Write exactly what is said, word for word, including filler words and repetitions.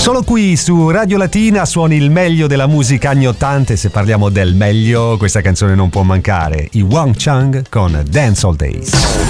Solo qui su Radio Latina suoni il meglio della musica anni ottanta e se parliamo del meglio questa canzone non può mancare. I Wang Chung con Dance All Days.